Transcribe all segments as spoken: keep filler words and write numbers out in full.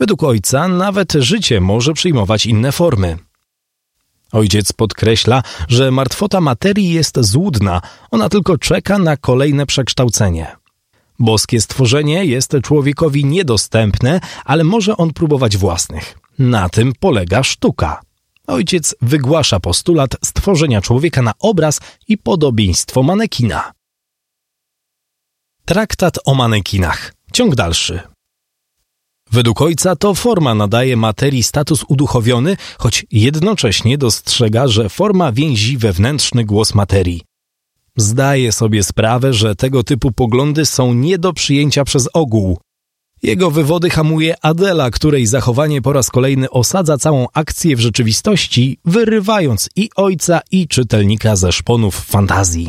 Według ojca nawet życie może przyjmować inne formy. Ojciec podkreśla, że martwota materii jest złudna, ona tylko czeka na kolejne przekształcenie. Boskie stworzenie jest człowiekowi niedostępne, ale może on próbować własnych. Na tym polega sztuka. Ojciec wygłasza postulat stworzenia człowieka na obraz i podobieństwo manekina. Traktat o manekinach. Ciąg dalszy. Według ojca to forma nadaje materii status uduchowiony, choć jednocześnie dostrzega, że forma więzi wewnętrzny głos materii. Zdaje sobie sprawę, że tego typu poglądy są nie do przyjęcia przez ogół. Jego wywody hamuje Adela, której zachowanie po raz kolejny osadza całą akcję w rzeczywistości, wyrywając i ojca, i czytelnika ze szponów fantazji.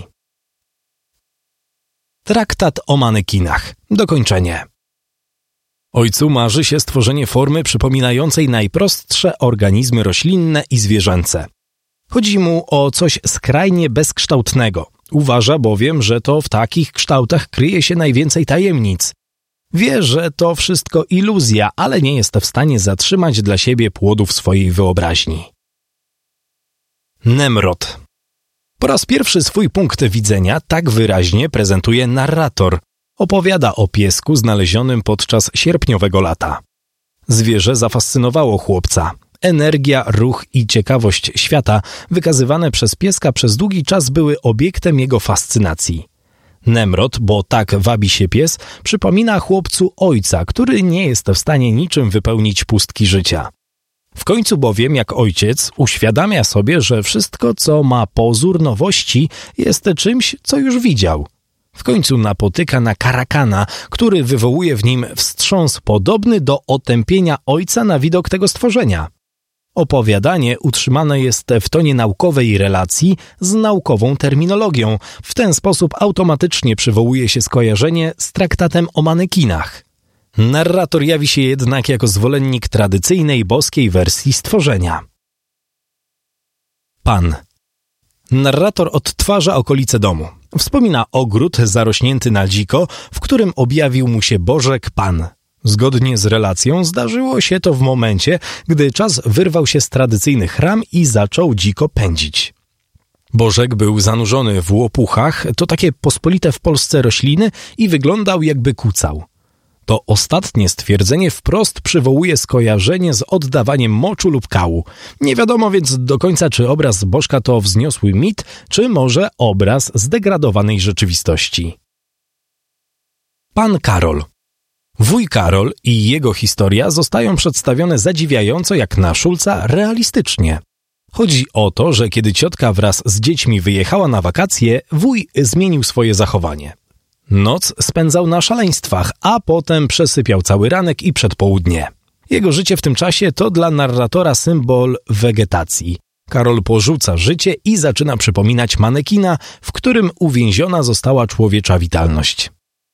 Traktat o manekinach. Dokończenie. Ojcu marzy się stworzenie formy przypominającej najprostsze organizmy roślinne i zwierzęce. Chodzi mu o coś skrajnie bezkształtnego. Uważa bowiem, że to w takich kształtach kryje się najwięcej tajemnic. Wie, że to wszystko iluzja, ale nie jest w stanie zatrzymać dla siebie płodów swojej wyobraźni. Nemrod. Po raz pierwszy swój punkt widzenia tak wyraźnie prezentuje narrator. Opowiada o piesku znalezionym podczas sierpniowego lata. Zwierzę zafascynowało chłopca. Energia, ruch i ciekawość świata wykazywane przez pieska przez długi czas były obiektem jego fascynacji. Nemrod, bo tak wabi się pies, przypomina chłopcu ojca, który nie jest w stanie niczym wypełnić pustki życia. W końcu bowiem, jak ojciec, uświadamia sobie, że wszystko, co ma pozór nowości, jest czymś, co już widział. W końcu napotyka na karakana, który wywołuje w nim wstrząs podobny do otępienia ojca na widok tego stworzenia. Opowiadanie utrzymane jest w tonie naukowej relacji z naukową terminologią. W ten sposób automatycznie przywołuje się skojarzenie z traktatem o manekinach. Narrator jawi się jednak jako zwolennik tradycyjnej boskiej wersji stworzenia. Pan. Narrator odtwarza okolice domu. Wspomina ogród zarośnięty na dziko, w którym objawił mu się Bożek Pan. Zgodnie z relacją zdarzyło się to w momencie, gdy czas wyrwał się z tradycyjnych ram i zaczął dziko pędzić. Bożek był zanurzony w łopuchach, to takie pospolite w Polsce rośliny, i wyglądał, jakby kucał. To ostatnie stwierdzenie wprost przywołuje skojarzenie z oddawaniem moczu lub kału. Nie wiadomo więc do końca, czy obraz Bożka to wzniosły mit, czy może obraz zdegradowanej rzeczywistości. Pan Karol. Wuj Karol i jego historia zostają przedstawione zadziwiająco jak na Szulca realistycznie. Chodzi o to, że kiedy ciotka wraz z dziećmi wyjechała na wakacje, wuj zmienił swoje zachowanie. Noc spędzał na szaleństwach, a potem przesypiał cały ranek i przedpołudnie. Jego życie w tym czasie to dla narratora symbol wegetacji. Karol porzuca życie i zaczyna przypominać manekina, w którym uwięziona została człowiecza witalność.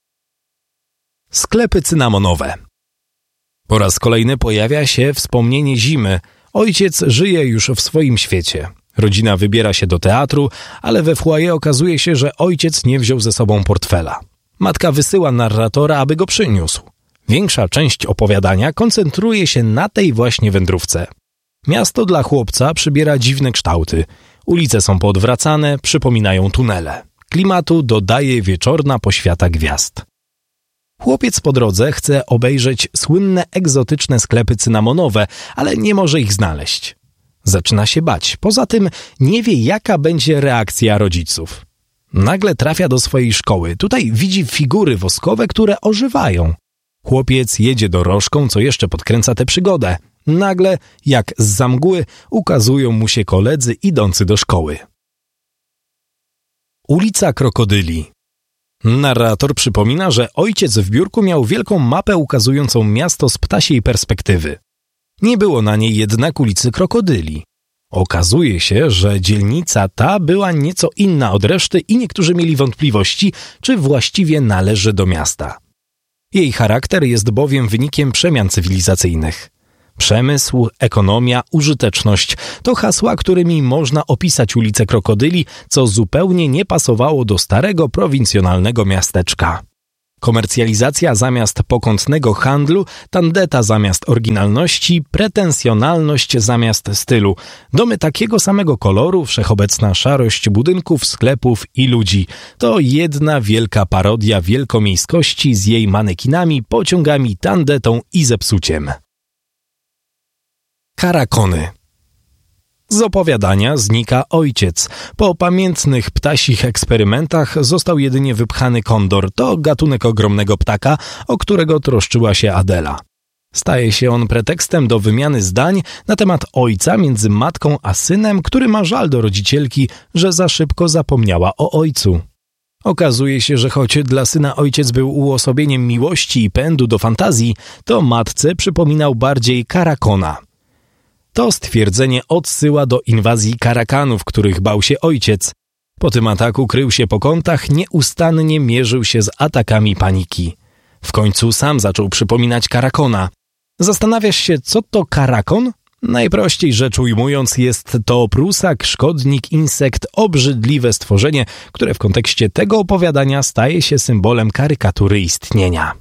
Sklepy cynamonowe. Po raz kolejny pojawia się wspomnienie zimy. Ojciec żyje już w swoim świecie. Rodzina wybiera się do teatru, ale we foyer okazuje się, że ojciec nie wziął ze sobą portfela. Matka wysyła narratora, aby go przyniósł. Większa część opowiadania koncentruje się na tej właśnie wędrówce. Miasto dla chłopca przybiera dziwne kształty. Ulice są poodwracane, przypominają tunele. Klimatu dodaje wieczorna poświata gwiazd. Chłopiec po drodze chce obejrzeć słynne egzotyczne sklepy cynamonowe, ale nie może ich znaleźć. Zaczyna się bać. Poza tym nie wie, jaka będzie reakcja rodziców. Nagle trafia do swojej szkoły. Tutaj widzi figury woskowe, które ożywają. Chłopiec jedzie dorożką, co jeszcze podkręca tę przygodę. Nagle, jak zza mgły, ukazują mu się koledzy idący do szkoły. Ulica Krokodyli. Narrator przypomina, że ojciec w biurku miał wielką mapę ukazującą miasto z ptasiej perspektywy. Nie było na niej jednak ulicy Krokodyli. Okazuje się, że dzielnica ta była nieco inna od reszty i niektórzy mieli wątpliwości, czy właściwie należy do miasta. Jej charakter jest bowiem wynikiem przemian cywilizacyjnych. Przemysł, ekonomia, użyteczność to hasła, którymi można opisać ulicę Krokodyli, co zupełnie nie pasowało do starego, prowincjonalnego miasteczka. Komercjalizacja zamiast pokątnego handlu, tandeta zamiast oryginalności, pretensjonalność zamiast stylu. Domy takiego samego koloru, wszechobecna szarość budynków, sklepów i ludzi. To jedna wielka parodia wielkomiejskości z jej manekinami, pociągami, tandetą i zepsuciem. Karakony. Z opowiadania znika ojciec. Po pamiętnych ptasich eksperymentach został jedynie wypchany kondor. To gatunek ogromnego ptaka, o którego troszczyła się Adela. Staje się on pretekstem do wymiany zdań na temat ojca między matką a synem, który ma żal do rodzicielki, że za szybko zapomniała o ojcu. Okazuje się, że choć dla syna ojciec był uosobieniem miłości i pędu do fantazji, to matce przypominał bardziej karakona. To stwierdzenie odsyła do inwazji Karakanów, których bał się ojciec. Po tym ataku krył się po kątach, nieustannie mierzył się z atakami paniki. W końcu sam zaczął przypominać Karakona. Zastanawiasz się, co to Karakon? Najprościej rzecz ujmując, jest to prusak, szkodnik, insekt, obrzydliwe stworzenie, które w kontekście tego opowiadania staje się symbolem karykatury istnienia.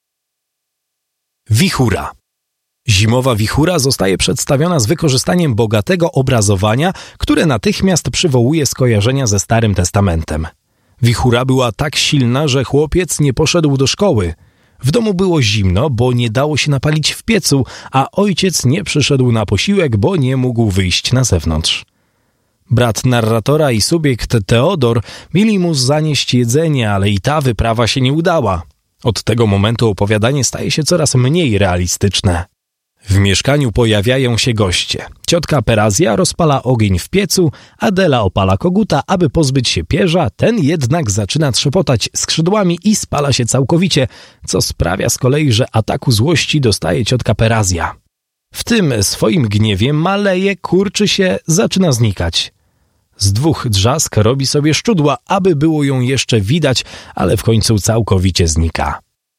Wichura. Zimowa wichura zostaje przedstawiona z wykorzystaniem bogatego obrazowania, które natychmiast przywołuje skojarzenia ze Starym Testamentem. Wichura była tak silna, że chłopiec nie poszedł do szkoły. W domu było zimno, bo nie dało się napalić w piecu, a ojciec nie przyszedł na posiłek, bo nie mógł wyjść na zewnątrz. Brat narratora i subiekt Teodor mieli mu zanieść jedzenie, ale i ta wyprawa się nie udała. Od tego momentu opowiadanie staje się coraz mniej realistyczne. W mieszkaniu pojawiają się goście. Ciotka Perazja rozpala ogień w piecu, Adela opala koguta, aby pozbyć się pierza, ten jednak zaczyna trzepotać skrzydłami i spala się całkowicie, co sprawia z kolei, że ataku złości dostaje ciotka Perazja. W tym swoim gniewie maleje, kurczy się, zaczyna znikać. Z dwóch drzask robi sobie szczudła, aby było ją jeszcze widać, ale w końcu całkowicie znika.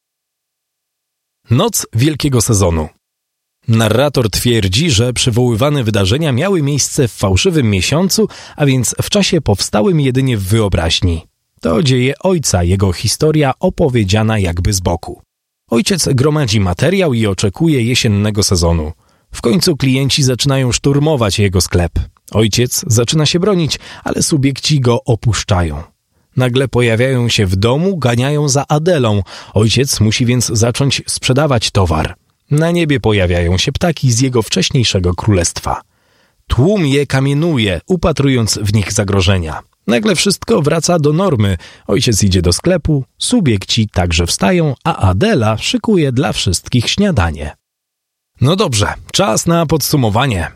Noc wielkiego sezonu. Narrator twierdzi, że przywoływane wydarzenia miały miejsce w fałszywym miesiącu, a więc w czasie powstałym jedynie w wyobraźni. To dzieje ojca, jego historia opowiedziana jakby z boku. Ojciec gromadzi materiał i oczekuje jesiennego sezonu. W końcu klienci zaczynają szturmować jego sklep. Ojciec zaczyna się bronić, ale subiekci go opuszczają. Nagle pojawiają się w domu, ganiają za Adelą. Ojciec musi więc zacząć sprzedawać towar. Na niebie pojawiają się ptaki z jego wcześniejszego królestwa. Tłum je kamienuje, upatrując w nich zagrożenia. Nagle wszystko wraca do normy. Ojciec idzie do sklepu, subiekci także wstają, a Adela szykuje dla wszystkich śniadanie. No dobrze, czas na podsumowanie.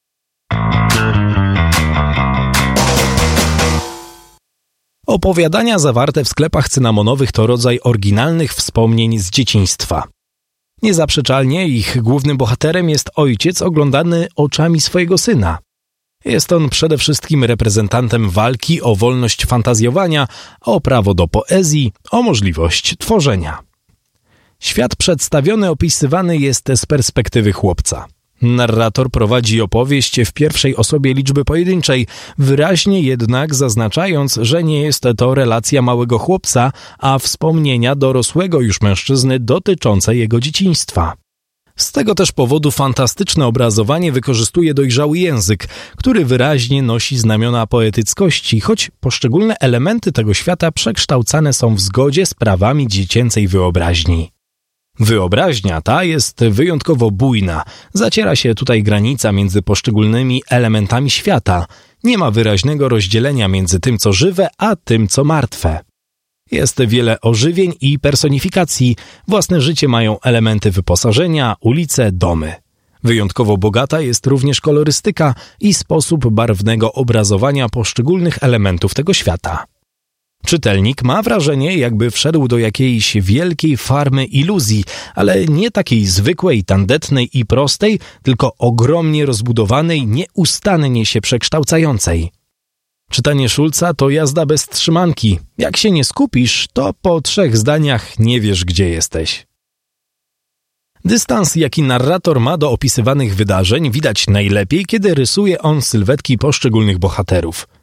Opowiadania zawarte w sklepach cynamonowych to rodzaj oryginalnych wspomnień z dzieciństwa. Niezaprzeczalnie ich głównym bohaterem jest ojciec oglądany oczami swojego syna. Jest on przede wszystkim reprezentantem walki o wolność fantazjowania, o prawo do poezji, o możliwość tworzenia. Świat przedstawiony opisywany jest z perspektywy chłopca. Narrator prowadzi opowieść w pierwszej osobie liczby pojedynczej, wyraźnie jednak zaznaczając, że nie jest to relacja małego chłopca, a wspomnienia dorosłego już mężczyzny dotyczące jego dzieciństwa. Z tego też powodu fantastyczne obrazowanie wykorzystuje dojrzały język, który wyraźnie nosi znamiona poetyckości, choć poszczególne elementy tego świata przekształcane są w zgodzie z prawami dziecięcej wyobraźni. Wyobraźnia ta jest wyjątkowo bujna. Zaciera się tutaj granica między poszczególnymi elementami świata. Nie ma wyraźnego rozdzielenia między tym, co żywe, a tym, co martwe. Jest wiele ożywień i personifikacji. Własne życie mają elementy wyposażenia, ulice, domy. Wyjątkowo bogata jest również kolorystyka i sposób barwnego obrazowania poszczególnych elementów tego świata. Czytelnik ma wrażenie, jakby wszedł do jakiejś wielkiej farmy iluzji, ale nie takiej zwykłej, tandetnej i prostej, tylko ogromnie rozbudowanej, nieustannie się przekształcającej. Czytanie Schulza to jazda bez trzymanki. Jak się nie skupisz, to po trzech zdaniach nie wiesz, gdzie jesteś. Dystans, jaki narrator ma do opisywanych wydarzeń, widać najlepiej, kiedy rysuje on sylwetki poszczególnych bohaterów.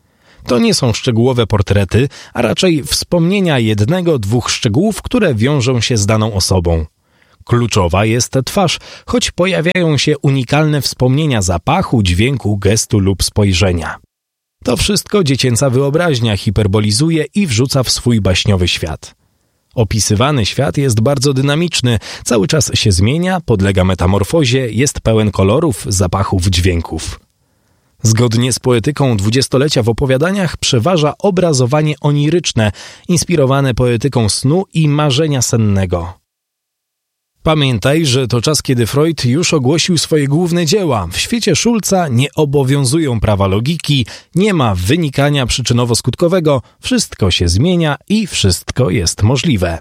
To nie są szczegółowe portrety, a raczej wspomnienia jednego, dwóch szczegółów, które wiążą się z daną osobą. Kluczowa jest twarz, choć pojawiają się unikalne wspomnienia zapachu, dźwięku, gestu lub spojrzenia. To wszystko dziecięca wyobraźnia hiperbolizuje i wrzuca w swój baśniowy świat. Opisywany świat jest bardzo dynamiczny, cały czas się zmienia, podlega metamorfozie, jest pełen kolorów, zapachów, dźwięków. Zgodnie z poetyką dwudziestolecia w opowiadaniach przeważa obrazowanie oniryczne, inspirowane poetyką snu i marzenia sennego. Pamiętaj, że to czas, kiedy Freud już ogłosił swoje główne dzieła. W świecie Schulza nie obowiązują prawa logiki, nie ma wynikania przyczynowo-skutkowego, wszystko się zmienia i wszystko jest możliwe.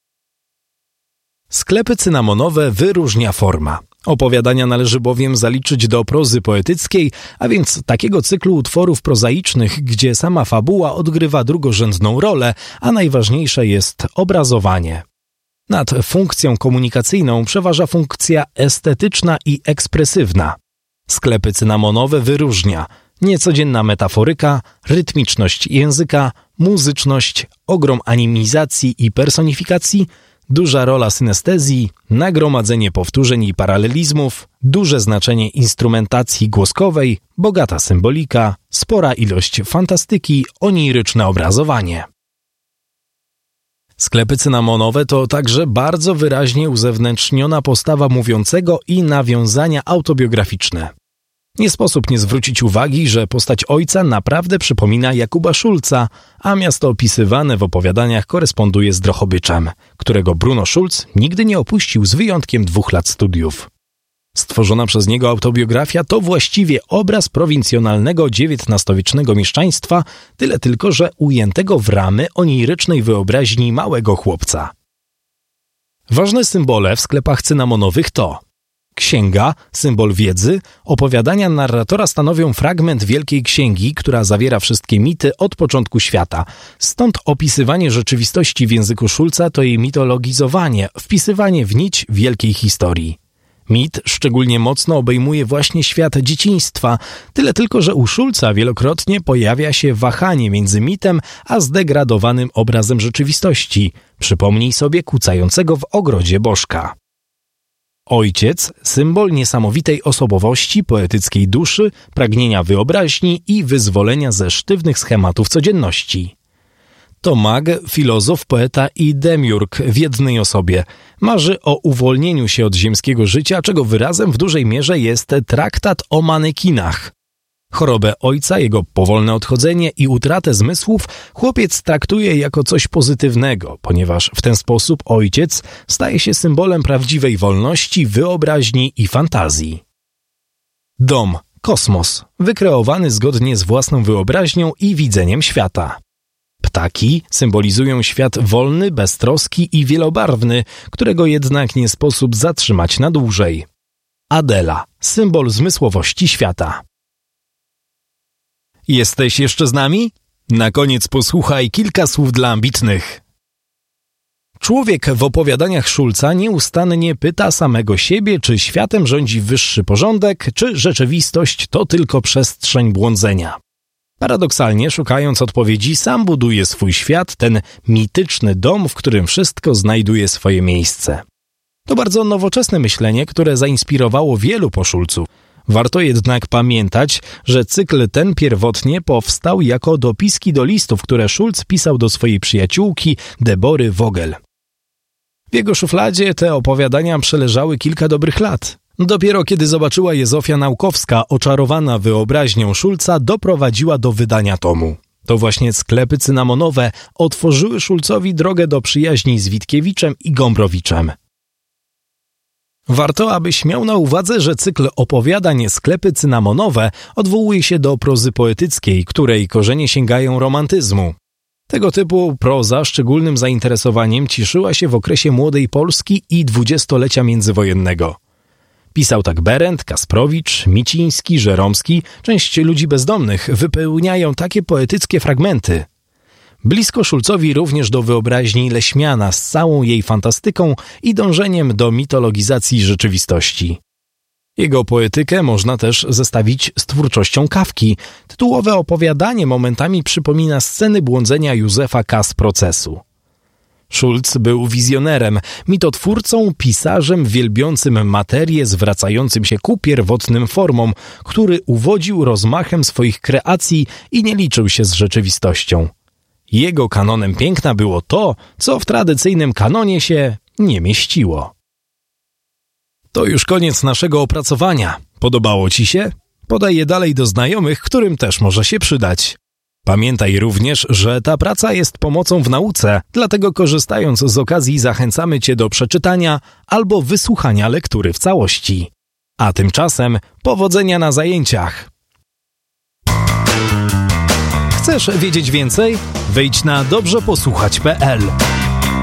Sklepy cynamonowe wyróżnia forma. Opowiadania należy bowiem zaliczyć do prozy poetyckiej, a więc takiego cyklu utworów prozaicznych, gdzie sama fabuła odgrywa drugorzędną rolę, a najważniejsze jest obrazowanie. Nad funkcją komunikacyjną przeważa funkcja estetyczna i ekspresywna. Sklepy cynamonowe wyróżnia niecodzienna metaforyka, rytmiczność języka, muzyczność, ogrom animizacji i personifikacji, duża rola synestezji, nagromadzenie powtórzeń i paralelizmów, duże znaczenie instrumentacji głoskowej, bogata symbolika, spora ilość fantastyki, oniryczne obrazowanie. Sklepy cynamonowe to także bardzo wyraźnie uzewnętrzniona postawa mówiącego i nawiązania autobiograficzne. Nie sposób nie zwrócić uwagi, że postać ojca naprawdę przypomina Jakuba Schulza, a miasto opisywane w opowiadaniach koresponduje z Drohobyczem, którego Bruno Schulz nigdy nie opuścił z wyjątkiem dwóch lat studiów. Stworzona przez niego autobiografia to właściwie obraz prowincjonalnego dziewiętnastowiecznego mieszczaństwa, tyle tylko, że ujętego w ramy onirycznej wyobraźni małego chłopca. Ważne symbole w sklepach cynamonowych to księga, symbol wiedzy, opowiadania narratora stanowią fragment Wielkiej Księgi, która zawiera wszystkie mity od początku świata. Stąd opisywanie rzeczywistości w języku Schulza to jej mitologizowanie, wpisywanie w nić wielkiej historii. Mit szczególnie mocno obejmuje właśnie świat dzieciństwa, tyle tylko, że u Schulza wielokrotnie pojawia się wahanie między mitem a zdegradowanym obrazem rzeczywistości. Przypomnij sobie kucającego w ogrodzie bożka. Ojciec, symbol niesamowitej osobowości, poetyckiej duszy, pragnienia wyobraźni i wyzwolenia ze sztywnych schematów codzienności. To mag, filozof, poeta i demiurg w jednej osobie. Marzy o uwolnieniu się od ziemskiego życia, czego wyrazem w dużej mierze jest traktat o manekinach. Chorobę ojca, jego powolne odchodzenie i utratę zmysłów chłopiec traktuje jako coś pozytywnego, ponieważ w ten sposób ojciec staje się symbolem prawdziwej wolności, wyobraźni i fantazji. Dom, kosmos, wykreowany zgodnie z własną wyobraźnią i widzeniem świata. Ptaki symbolizują świat wolny, beztroski i wielobarwny, którego jednak nie sposób zatrzymać na dłużej. Adela, symbol zmysłowości świata. Jesteś jeszcze z nami? Na koniec posłuchaj kilka słów dla ambitnych. Człowiek w opowiadaniach Schulza nieustannie pyta samego siebie, czy światem rządzi wyższy porządek, czy rzeczywistość to tylko przestrzeń błądzenia. Paradoksalnie, szukając odpowiedzi, sam buduje swój świat, ten mityczny dom, w którym wszystko znajduje swoje miejsce. To bardzo nowoczesne myślenie, które zainspirowało wielu po Schulzu. Warto jednak pamiętać, że cykl ten pierwotnie powstał jako dopiski do listów, które Schulz pisał do swojej przyjaciółki Debory Vogel. W jego szufladzie te opowiadania przeleżały kilka dobrych lat. Dopiero kiedy zobaczyła je Zofia Naukowska, oczarowana wyobraźnią Schulza, doprowadziła do wydania tomu. To właśnie sklepy cynamonowe otworzyły Schulzowi drogę do przyjaźni z Witkiewiczem i Gombrowiczem. Warto, abyś miał na uwadze, że cykl opowiadań Sklepy cynamonowe odwołuje się do prozy poetyckiej, której korzenie sięgają romantyzmu. Tego typu proza szczególnym zainteresowaniem cieszyła się w okresie Młodej Polski i dwudziestolecia międzywojennego. Pisał tak Berendt, Kasprowicz, Miciński, Żeromski. Część ludzi bezdomnych wypełniają takie poetyckie fragmenty. Blisko Schulzowi również do wyobraźni Leśmiana z całą jej fantastyką i dążeniem do mitologizacji rzeczywistości. Jego poetykę można też zestawić z twórczością Kafki. Tytułowe opowiadanie momentami przypomina sceny błądzenia Józefa K. z procesu. Schulz był wizjonerem, mitotwórcą, pisarzem wielbiącym materię, zwracającym się ku pierwotnym formom, który uwodził rozmachem swoich kreacji i nie liczył się z rzeczywistością. Jego kanonem piękna było to, co w tradycyjnym kanonie się nie mieściło. To już koniec naszego opracowania. Podobało Ci się? Podaj je dalej do znajomych, którym też może się przydać. Pamiętaj również, że ta praca jest pomocą w nauce, dlatego korzystając z okazji zachęcamy Cię do przeczytania albo wysłuchania lektury w całości. A tymczasem powodzenia na zajęciach! Chcesz wiedzieć więcej? Wejdź na dobrze posłuchać kropka pe el.